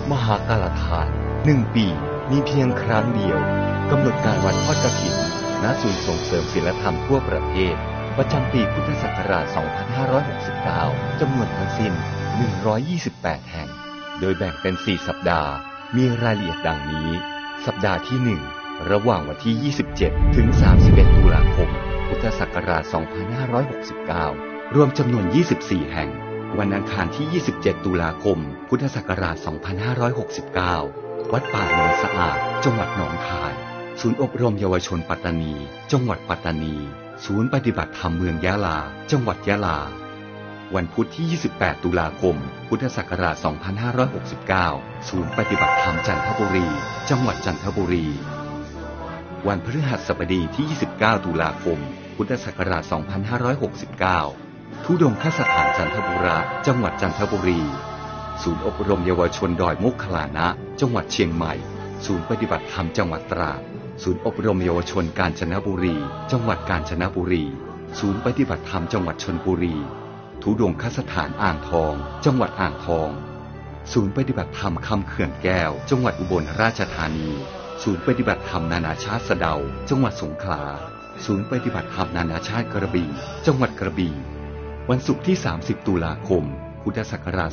มหากาลทาน1 ปีมีเพียงครั้งเดียวกำหนดการวันทอดกฐินณศูนย์ส่งเสริมศีลธรรมทั่วประเทศประจำปีพุทธศักราช 2569 จำนวนทั้งสิ้น 128 แห่งโดยแบ่งเป็น 4 สัปดาห์มีรายละเอียดดังนี้ สัปดาห์ที่ 1 ระหว่างวันที่ 27 ถึง 31 ตุลาคม พุทธศักราช 2569 รวมจำนวน 24 แห่งวันอังคารที่ 27 ตุลาคม พุทธศักราช 2569 วัดป่าโนนสะอาด จังหวัดหนองคาย ศูนย์อบรมเยาวชนปัตตานี จังหวัดปัตตานี ศูนย์ปฏิบัติธรรมเมืองยะลา จังหวัดยะลา วันพุธที่ 28 ตุลาคม พุทธศักราช 2569 ศูนย์ปฏิบัติธรรมจันทบุรี จังหวัดจันทบุรี วันพฤหัสบดีที่ 29 ตุลาคม พุทธศักราช 2569 ธุดงคสถานจันทบุรี จังหวัดจันทบุรี ศูนย์อบรมเยาวชนดอยมุขลานะ จังหวัดเชียงใหม่ ศูนย์ปฏิบัติธรรมจังหวัดตราด ศูนย์อบรมเยาวชนกาญจนบุรี จังหวัดกาญจนบุรี ศูนย์ปฏิบัติธรรมจังหวัดชลบุรี ธุดงคสถานอ่างทอง จังหวัดอ่างทอง ศูนย์ปฏิบัติธรรมคำเขื่อนแก้ว จังหวัดอุบลราชธานี ศูนย์ปฏิบัติธรรมนานาชาติสะเดา จังหวัดสงขลา ศูนย์ปฏิบัติธรรมนานาชาติกระบี่ จังหวัดกระบี่ วันศุกร์ที่ 30 ตุลาคม พุทธศักราช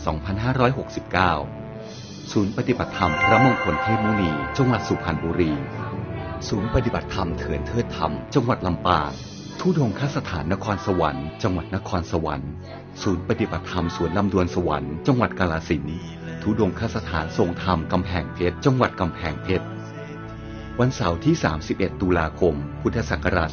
2569 ศูนย์ปฏิบัติธรรมพระมงคลเทพมุนี จังหวัดสุพรรณบุรี ศูนย์ปฏิบัติธรรมเถื่อนเทิดธรรม จังหวัดลำปาง ธุดงคสถานนครสวรรค์ จังหวัดนครสวรรค์ ศูนย์ปฏิบัติธรรมสวนลำดวนสวรรค์ จังหวัดกาฬสินธุ์ ธุดงคสถานทรงธรรมกำแพงเพชร จังหวัดกำแพงเพชร วันเสาร์ที่ 31 ตุลาคม พุทธศักราช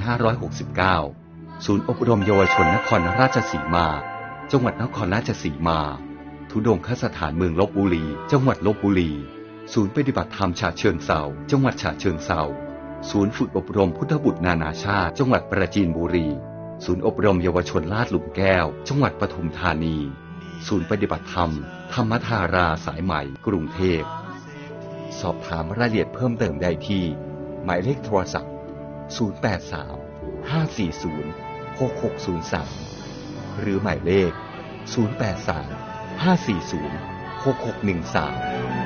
2569 ศูนย์อบรมเยาวชนนครราชสีมา จังหวัดนครราชสีมา ธุดงคสถานเมืองลพบุรี จังหวัดลพบุรี ศูนย์ปฏิบัติธรรมฉะเชิงเทรา จังหวัดฉะเชิงเทรา ศูนย์ฝึกอบรมพุทธบุตรนานาชาติ จังหวัดปราจีนบุรี ศูนย์อบรมเยาวชนลาดหลุมแก้ว จังหวัดปทุมธานี ศูนย์ปฏิบัติธรรมธรรมธาราสายใหม่ กรุงเทพ สอบถามรายละเอียดเพิ่มเติมได้ที่หมายเลขโทรศัพท์ 083 540 6603 หรือหมายเลข 083 540 6613